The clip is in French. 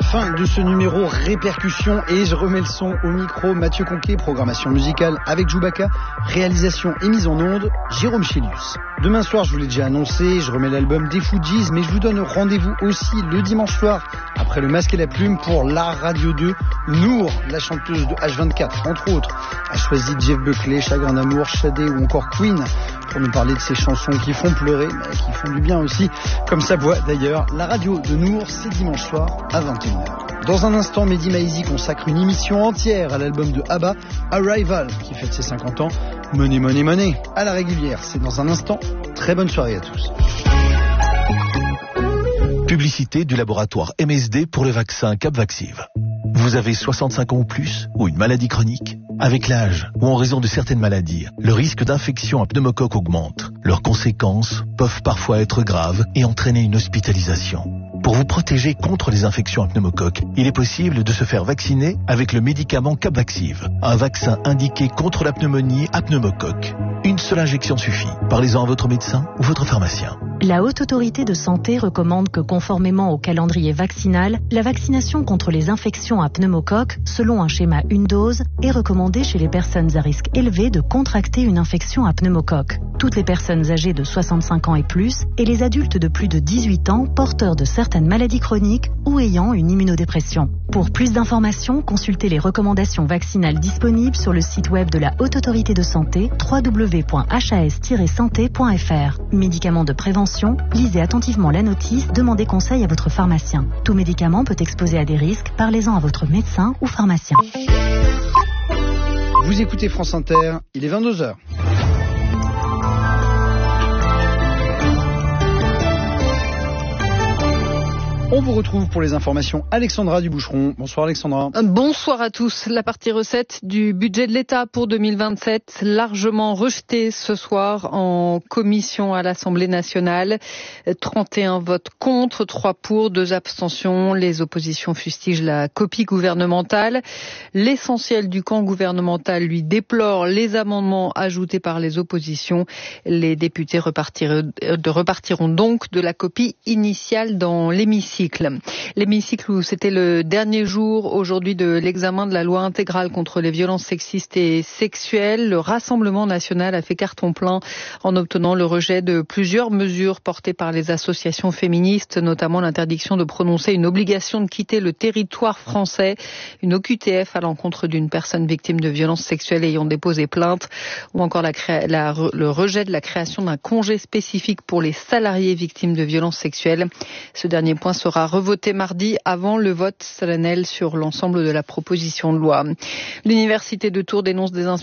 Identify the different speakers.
Speaker 1: Fin de ce numéro répercussion et je remets le son au micro. Mathieu Conquet, programmation musicale avec Chewbacca, réalisation et mise en onde, Jérôme Chelius. Demain soir, je vous l'ai déjà annoncé, je remets l'album des Fujis, mais je vous donne rendez-vous aussi le dimanche soir, après le Masque et la Plume, pour la Radio 2. Nour, la chanteuse de H24, entre autres, a choisi Jeff Buckley, Chagrin d'amour, Shadé ou encore Queen, pour nous parler de ces chansons qui font pleurer, mais qui font du bien aussi, comme sa voix d'ailleurs. La radio de Nour, c'est dimanche soir à 21h. Dans un instant, Mehdi Maizi consacre une émission entière à l'album de ABBA, Arrival, qui fête ses 50 ans. Money, money, money, à la régulière, c'est dans un instant. Très bonne soirée à tous.
Speaker 2: Publicité du laboratoire MSD pour le vaccin Capvaxive. Vous avez 65 ans ou plus, ou une maladie chronique? Avec l'âge, ou en raison de certaines maladies, le risque d'infection à pneumocoque augmente. Leurs conséquences peuvent parfois être graves et entraîner une hospitalisation. Pour vous protéger contre les infections à pneumocoque, il est possible de se faire vacciner avec le médicament Capvaxive, un vaccin indiqué contre la pneumonie à pneumocoque. Une seule injection suffit. Parlez-en à votre médecin ou votre pharmacien.
Speaker 3: La Haute Autorité de Santé recommande que, conformément au calendrier vaccinal, la vaccination contre les infections à pneumocoque, selon un schéma une dose, est recommandée chez les personnes à risque élevé de contracter une infection à pneumocoque. Toutes les personnes âgées de 65 ans et plus, et les adultes de plus de 18 ans porteurs de certaines maladies chroniques ou ayant une immunodépression. Pour plus d'informations, consultez les recommandations vaccinales disponibles sur le site web de la Haute Autorité de Santé, www.has-santé.fr. Médicaments de prévention, lisez attentivement la notice, demandez conseil à votre pharmacien. Tout médicament peut exposer à des risques, parlez-en à votre médecin ou pharmacien.
Speaker 1: Vous écoutez France Inter, il est 22h. On vous retrouve pour les informations. Alexandra Duboucheron. Bonsoir Alexandra.
Speaker 4: Bonsoir à tous. La partie recette du budget de l'État pour 2027, largement rejetée ce soir en commission à l'Assemblée nationale. 31 votes contre, 3 pour, 2 abstentions. Les oppositions fustigent la copie gouvernementale. L'essentiel du camp gouvernemental lui déplore les amendements ajoutés par les oppositions. Les députés repartiront donc de la copie initiale dans l'hémicycle. L'hémicycle où c'était le dernier jour aujourd'hui de l'examen de la loi intégrale contre les violences sexistes et sexuelles. Le Rassemblement national a fait carton plein en obtenant le rejet de plusieurs mesures portées par les associations féministes, notamment l'interdiction de prononcer une obligation de quitter le territoire français, une OQTF à l'encontre d'une personne victime de violences sexuelles ayant déposé plainte, ou encore le rejet de la création d'un congé spécifique pour les salariés victimes de violences sexuelles. Ce dernier point sera revoté mardi avant le vote solennel sur l'ensemble de la proposition de loi. L'université de Tours dénonce des